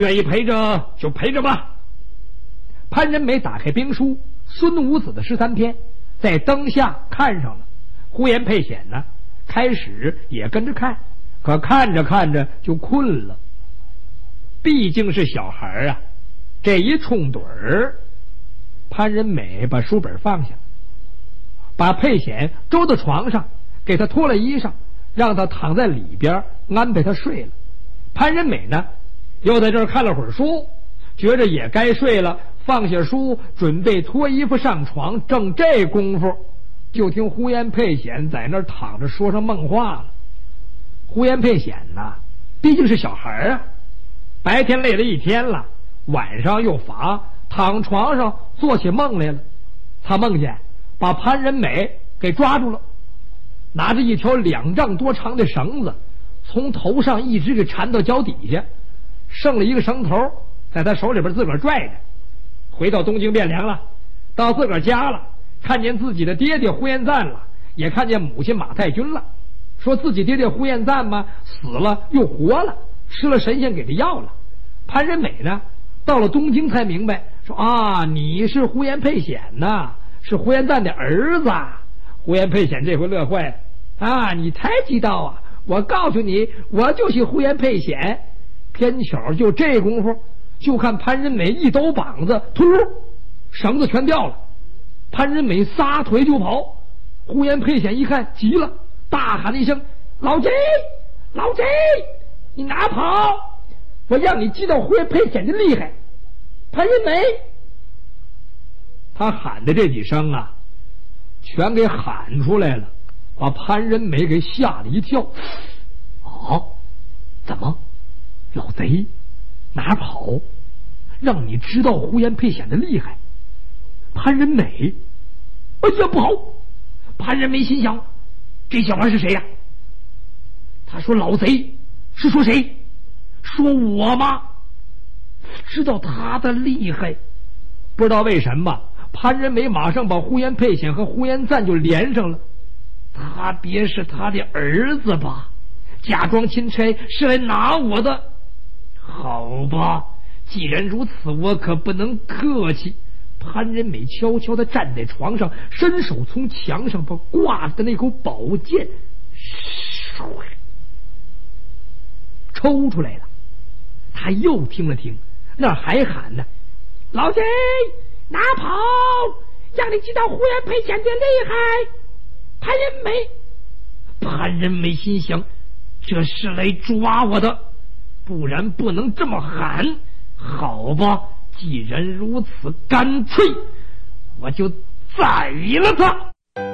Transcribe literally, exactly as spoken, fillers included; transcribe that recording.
愿意陪着就陪着吧。潘仁美打开兵书《孙武子的十三篇》，在灯下看上了。呼延沛显呢，开始也跟着看，可看着看着就困了。毕竟是小孩啊，这一冲盹儿，潘仁美把书本放下，把沛显周到床上，给他脱了衣裳，让他躺在里边，安排他睡了。潘仁美呢，又在这儿看了会儿书，觉着也该睡了，放下书准备脱衣服上床。正这功夫，就听呼延沛显在那儿躺着说上梦话了。呼延沛显呐，毕竟是小孩啊，白天累了一天了，晚上又乏，躺床上做起梦来了。他梦见把潘仁美给抓住了，拿着一条两丈多长的绳子，从头上一直给缠到脚底下，剩了一个绳头在他手里边自个儿拽着。回到东京汴梁了，到自个儿家了，看见自己的爹爹呼延赞了，也看见母亲马太君了，说自己爹爹呼延赞嘛死了又活了，吃了神仙给的药了。潘仁美呢，到了东京才明白，说啊，你是呼延沛显呐，是呼延赞的儿子。呼延沛显这回乐坏了啊，你才知道啊，我告诉你，我就是呼延沛显。偏巧就这功夫，就看潘仁美一抖膀子，突噜，绳子全掉了。潘仁美撒腿就跑，呼延沛显一看急了，大喊一声：老贼，老贼，你哪跑？我让你知道呼延沛显的厉害。潘仁美，他喊的这几声啊，全给喊出来了，把潘仁美给吓了一跳。哦，怎么老贼哪跑？让你知道呼延沛显的厉害。潘仁美，哎呀不好！潘仁美心想，这小孩是谁呀、啊？他说老贼是说谁？说我吗？知道他的厉害。不知道为什么，潘仁美马上把呼延沛显和呼延赞就连上了。他别是他的儿子吧？假装钦差是来拿我的。好吧，既然如此，我可不能客气。潘仁美悄悄地站在床上，伸手从墙上把挂着的那口宝剑抽出来了。他又听了听，那还喊呢：老贼哪跑？让你知道呼延沛显的厉害。潘仁美，潘仁美心想，这是来抓我的，不然不能这么喊。好吧，既然如此，干脆我就宰了他。